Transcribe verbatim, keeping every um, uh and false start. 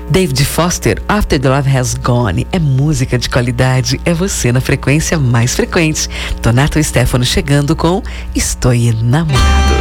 David Foster, After the Love Has Gone. É música de qualidade, é você na frequência mais frequente. Donato Stefano chegando com Estou Enamorado.